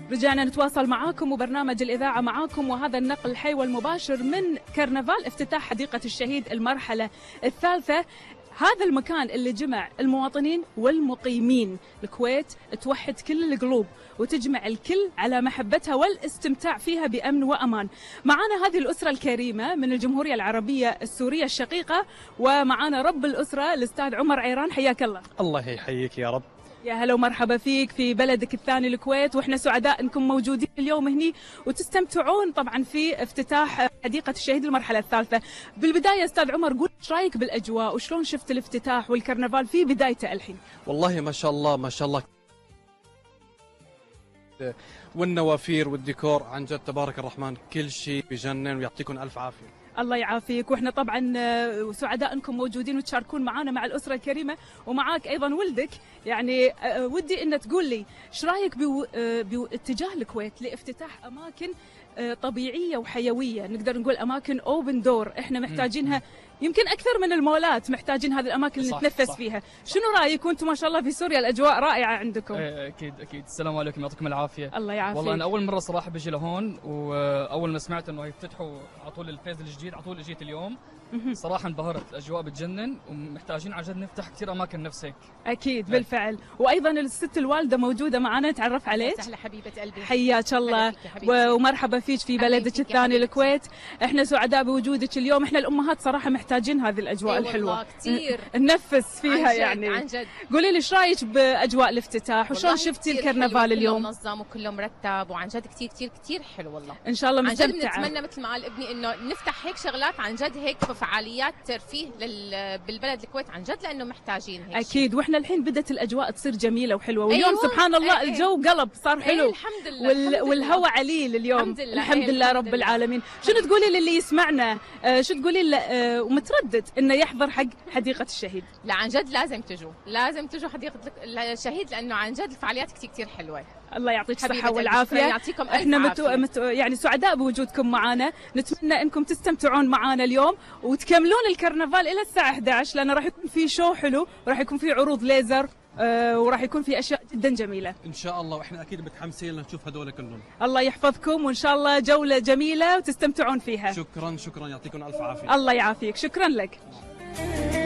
رجعنا نتواصل معاكم وبرنامج الإذاعة معاكم، وهذا النقل الحي والمباشر من كرنفال افتتاح حديقة الشهيد المرحلة الثالثة. هذا المكان اللي جمع المواطنين والمقيمين. الكويت توحد كل القلوب وتجمع الكل على محبتها والاستمتاع فيها بأمن وأمان. معنا هذه الأسرة الكريمة من الجمهورية العربية السورية الشقيقة، ومعنا رب الأسرة الأستاذ عمر عيران. حياك الله. الله يحييك يا رب. يا هلا ومرحبا فيك في بلدك الثاني الكويت، واحنا سعداء انكم موجودين اليوم هني وتستمتعون طبعا في افتتاح حديقة الشهيد المرحلة الثالثة. بالبداية استاذ عمر، قول ايش رايك بالاجواء وشلون شفت الافتتاح والكرنفال في بدايته الحين؟ والله ما شاء الله ما شاء الله، والنوافير والديكور عن جد تبارك الرحمن كل شيء بجنن، ويعطيكم الف عافية. الله يعافيك، واحنا طبعا سعداء انكم موجودين وتشاركون معنا مع الاسره الكريمه، ومعاك ايضا ولدك. يعني ودي ان تقول لي ايش رايك باتجاه الكويت لافتتاح اماكن طبيعيه وحيويه، نقدر نقول اماكن اوبن دور، احنا محتاجينها يمكن اكثر من المولات، محتاجين هذه الاماكن اللي نتنفس فيها. شنو رايك وانتم ما شاء الله في سوريا الاجواء رائعه عندكم؟ اكيد. السلام عليكم، يعطيكم العافيه. الله يعافيك. والله انا اول مره صراحه بجي لهون، واول ما سمعت انه يفتتحوا على طول الفيز الجديد على طول اجيت اليوم. صراحه انبهرت، الاجواء بتجنن، ومحتاجين عن جد نفتح كثير اماكن نفس هيك. اكيد بالفعل. وايضا الست الوالده موجوده معنا، نتعرف عليك. سهلا حبيبه قلبي. حياك الله ومرحبا فيك في بلدك الثاني الكويت. احنا سعداء بوجودك اليوم. احنا الامهات صراحه محتاجين هذه الاجواء الحلوه كثير ننفس فيها. يعني عن جد. قولي لي ايش رايك باجواء الافتتاح وشلون شفتي الكرنفال اليوم؟ كله منظم وكله مرتب، وعن جد كثير كثير كثير حلو والله. ان شاء الله مستمتعه. عن جد بنتمنى مثل ما قال ابني انه نفتح هيك شغلات عن جد، هيك فعاليات ترفيه بالبلد الكويت عن جد، لانه محتاجين هيك. اكيد. واحنا الحين بدت الاجواء تصير جميله وحلوه، واليوم أيوة. سبحان الله الجو قلب صار حلو. الحمد لله. والهواء عليل اليوم. الحمد لله رب العالمين. شنو تقولي للي يسمعنا؟ شو تقولي ومتردد انه يحضر حق حديقه الشهيد؟ لا عن جد لازم تجوا حديقه الشهيد، لانه عن جد الفعاليات كثير كثير حلوه. الله يعطيك الصحة والعافية. احنا يعني سعداء بوجودكم معنا، نتمنى انكم تستمتعون معنا اليوم وتكملون الكرنفال الى الساعة 11، لأنه راح يكون في شو حلو، راح يكون في عروض ليزر، وراح يكون في اشياء جدا جميلة ان شاء الله، واحنا اكيد متحمسين لنشوف هذول كلهم. الله يحفظكم، وان شاء الله جولة جميلة وتستمتعون فيها. شكرا يعطيكم الف عافية. الله يعافيك، شكرا لك.